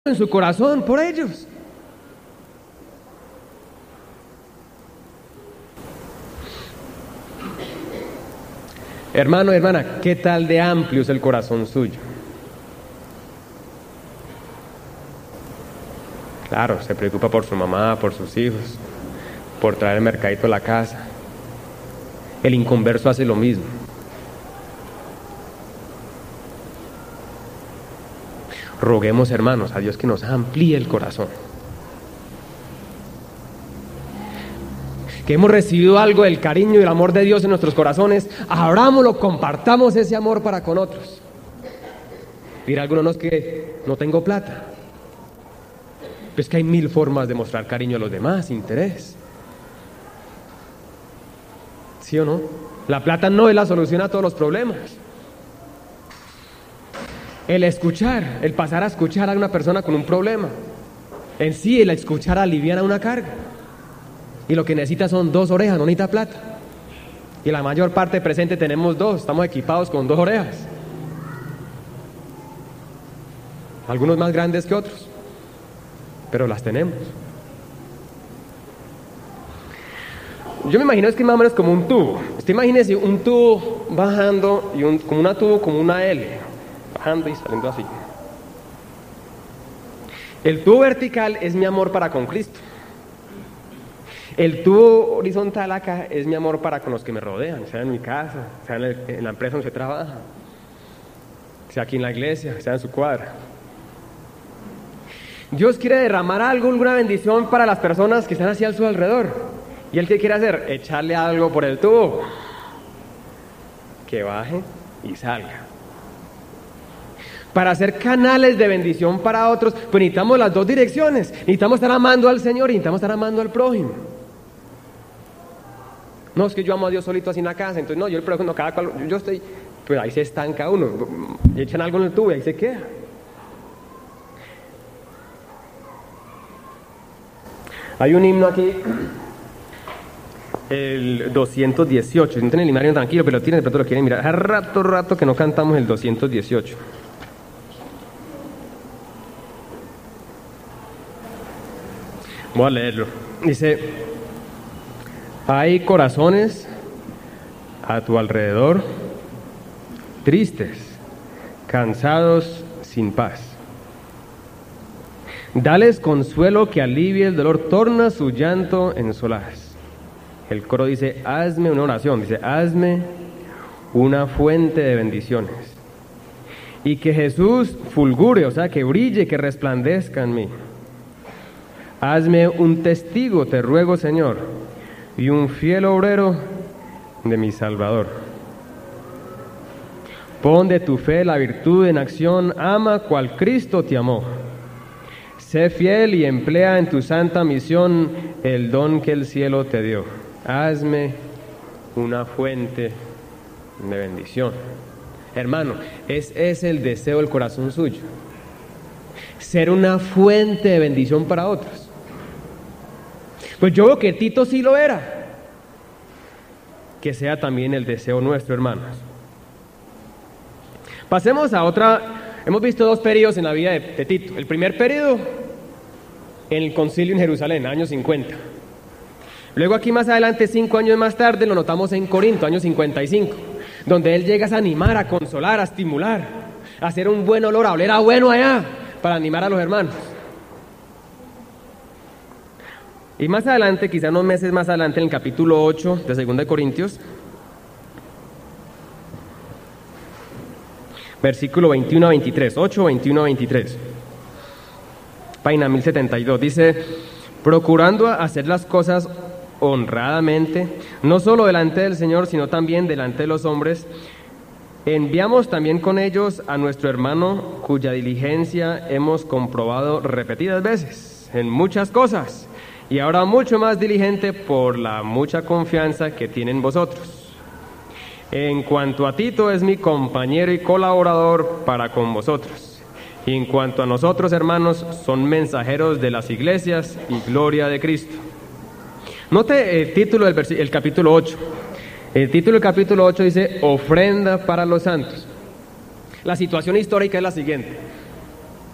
en su corazón por ellos. Hermano, hermana, ¿qué tal de amplio es el corazón suyo? Claro, se preocupa por su mamá, por sus hijos, por traer el mercadito a la casa. El inconverso hace lo mismo. Roguemos, hermanos, a Dios que nos amplíe el corazón. Que hemos recibido algo del cariño y el amor de Dios en nuestros corazones, abrámoslo, compartamos ese amor para con otros. Dirá alguno, no, es que no tengo plata. Pues que hay 1000 formas de mostrar cariño a los demás, interés. ¿Sí o no? La plata no es la solución a todos los problemas. El escuchar, el pasar a escuchar a una persona con un problema, en sí el escuchar aliviana una carga. Y lo que necesita son 2 orejas, no necesita plata. Y la mayor parte presente tenemos 2, estamos equipados con 2 orejas. Algunos más grandes que otros, pero las tenemos. Yo me imagino es que más o menos como un tubo. Usted imagínese un tubo bajando y como una L, bajando y saliendo así. El tubo vertical es mi amor para con Cristo. El tubo horizontal acá es mi amor para con los que me rodean, sea en mi casa, sea en la empresa donde se trabaja, sea aquí en la iglesia, sea en su cuadra. Dios quiere derramar algo, alguna bendición para las personas que están hacia a su alrededor. ¿Y Él qué quiere hacer? Echarle algo por el tubo, que baje y salga. Para hacer canales de bendición para otros, pues necesitamos las 2 direcciones. Necesitamos estar amando al Señor y necesitamos estar amando al prójimo. No, es que yo amo a Dios solito así en la casa, entonces no, yo el prójimo, cada cual, yo estoy, pues ahí se estanca uno, y echan algo en el tubo y ahí se queda. Hay un himno aquí, el 218, no tienen el himnario tranquilo, pero lo tienen, de pronto lo quieren mirar. Hace rato que no cantamos el 218. Voy a leerlo. Dice: hay corazones a tu alrededor, tristes, cansados, sin paz. Dales consuelo que alivie el dolor, torna su llanto en solaz. El coro dice: hazme una oración, dice: hazme una fuente de bendiciones. Y que Jesús fulgure, o sea, que brille, que resplandezca en mí. Hazme un testigo, te ruego, Señor, y un fiel obrero de mi Salvador. Pon de tu fe la virtud en acción, ama cual Cristo te amó. Sé fiel y emplea en tu santa misión el don que el cielo te dio. Hazme una fuente de bendición. Hermano, ese es el deseo del corazón suyo. Ser una fuente de bendición para otros. Pues yo veo que Tito sí lo era. Que sea también el deseo nuestro, hermanos. Pasemos a otra. Hemos visto 2 periodos en la vida de Tito. El primer periodo en el concilio en Jerusalén, años 50. Luego aquí más adelante, 5 años más tarde, lo notamos en Corinto, años 55, donde él llega a animar, a consolar, a estimular, a hacer un buen olor, a oler a bueno allá, para animar a los hermanos. Y más adelante, quizá unos meses más adelante, en el capítulo 8 de 2 de Corintios, versículo 21 a 23, 8, 21 a 23, página 1072, dice: procurando hacer las cosas honradamente, no solo delante del Señor, sino también delante de los hombres, enviamos también con ellos a nuestro hermano, cuya diligencia hemos comprobado repetidas veces, en muchas cosas, y ahora mucho más diligente por la mucha confianza que tiene en vosotros. En cuanto a Tito, es mi compañero y colaborador para con vosotros. Y en cuanto a nosotros, hermanos, son mensajeros de las iglesias y gloria de Cristo. Note el título del capítulo 8. El título del capítulo 8 dice: ofrenda para los santos. La situación histórica es la siguiente.